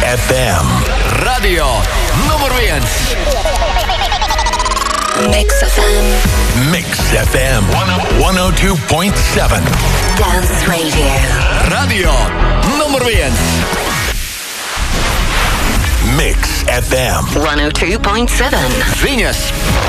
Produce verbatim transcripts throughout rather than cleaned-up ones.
эф эм. Radio nummer viens. Mix эф эм. Mix эф эм сто два и семь. Dance Radio. Radio nummer viens. Mix эф эм сто два и семь. Viņas.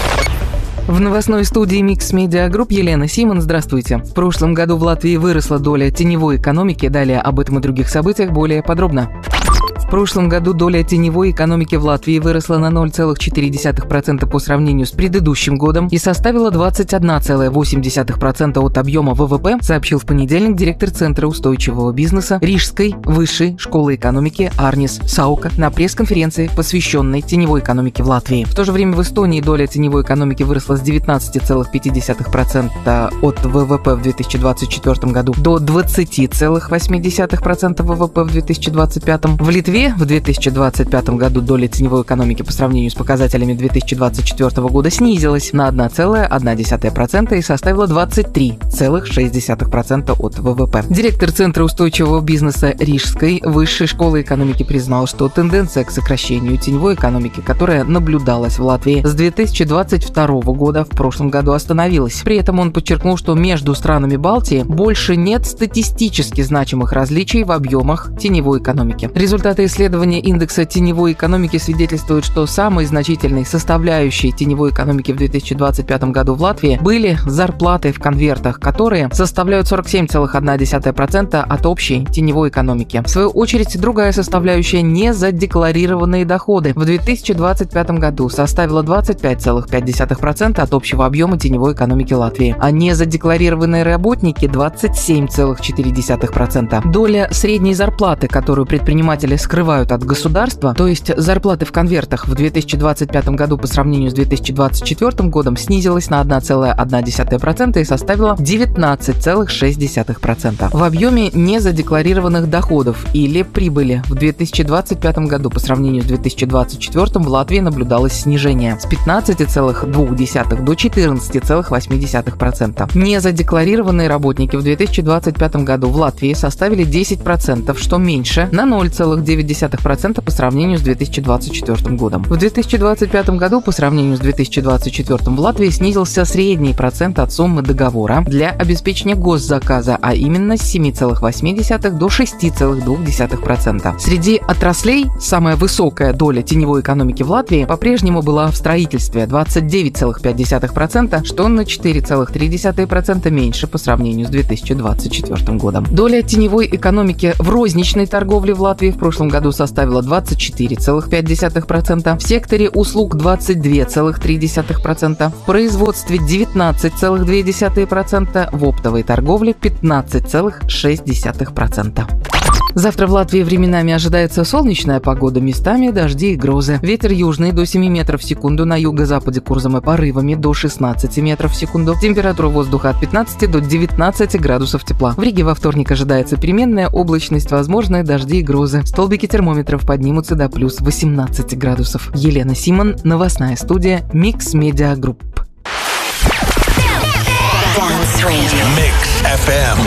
В новостной студии Mix Media Group Елена Симон. Здравствуйте. В прошлом году в Латвии выросла доля теневой экономики. Далее об этом и других событиях более подробно. В прошлом году доля теневой экономики в Латвии выросла на ноль целых четыре десятых процента по сравнению с предыдущим годом и составила двадцать один целых восемь десятых процента от объема вэ вэ пэ, сообщил в понедельник директор Центра устойчивого бизнеса Рижской высшей школы экономики Арнис Саука на пресс-конференции, посвященной теневой экономике в Латвии. В то же время в Эстонии доля теневой экономики выросла с девятнадцать целых пять десятых процента от вэ вэ пэ в две тысячи двадцать четвёртом году до двадцать целых восемь десятых процента вэ вэ пэ в две тысячи двадцать пятом. В Литве в две тысячи двадцать пятом году доля теневой экономики по сравнению с показателями две тысячи двадцать четвёртого года снизилась на один целых одна десятая процента и составила двадцать три целых шесть десятых процента от вэ вэ пэ. Директор Центра устойчивого бизнеса Рижской высшей школы экономики признал, что тенденция к сокращению теневой экономики, которая наблюдалась в Латвии с две тысячи двадцать второго года, в прошлом году остановилась. При этом он подчеркнул, что между странами Балтии больше нет статистически значимых различий в объемах теневой экономики. Результаты исследования индекса теневой экономики свидетельствуют, что самой значительной составляющей теневой экономики в две тысячи двадцать пятом году в Латвии были зарплаты в конвертах, которые составляют сорок семь целых одна десятая процента от общей теневой экономики. В свою очередь, другая составляющая – незадекларированные доходы в две тысячи двадцать пятом году составила двадцать пять целых пять десятых процента от общего объема теневой экономики Латвии, а незадекларированные работники – двадцать семь целых четыре десятых процента. Доля средней зарплаты, которую предприниматели скрывают от государства, то есть зарплаты в конвертах, в две тысячи двадцать пятом году по сравнению с две тысячи двадцать четвёртым годом снизилась на один целых одна десятая процента и составила девятнадцать целых шесть десятых процента. В объеме незадекларированных доходов или прибыли в две тысячи двадцать пятом году по сравнению с две тысячи двадцать четвёртым в Латвии наблюдалось снижение с пятнадцати целых двух десятых до четырнадцати целых восьми десятых процента. Незадекларированные работники в две тысячи двадцать пятом году в Латвии составили десять процентов, что меньше на ноль целых девять десятых процента по сравнению с две тысячи двадцать четвёртым годом. В две тысячи двадцать пятом году по сравнению с две тысячи двадцать четвёртым в Латвии снизился средний процент от суммы договора для обеспечения госзаказа, а именно с семи целых восьми десятых до шести целых двух десятых процента. Среди отраслей самая высокая доля теневой экономики в Латвии по-прежнему была в строительстве – двадцать девять целых пять десятых процента, что на четыре целых три десятых процента меньше по сравнению с две тысячи двадцать четвёртым годом. Доля теневой экономики в розничной торговле в Латвии в прошлом году составила двадцать четыре целых пять десятых процента, в секторе услуг двадцать два целых три десятых процента, в производстве девятнадцать целых две десятых процента, в оптовой торговле пятнадцать целых шесть десятых процента. Завтра в Латвии временами ожидается солнечная погода, местами дожди и грозы. Ветер южный до семи метров в секунду, на юго-западе курсом и порывами до шестнадцати метров в секунду. Температура воздуха от пятнадцати до девятнадцати градусов тепла. В Риге во вторник ожидается переменная облачность, возможные дожди и грозы. Столбики термометров поднимутся до плюс восемнадцати градусов. Елена Симон, новостная студия Mix Media Group. Mix эф эм.